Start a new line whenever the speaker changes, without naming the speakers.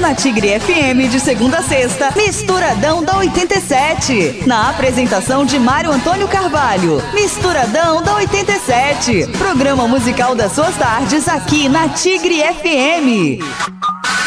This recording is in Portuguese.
na Tigre FM de segunda a sexta, Misturadão da 87. Na apresentação de Mário Antônio Carvalho. Misturadão da 87. Programa musical das suas tardes aqui na Tigre FM.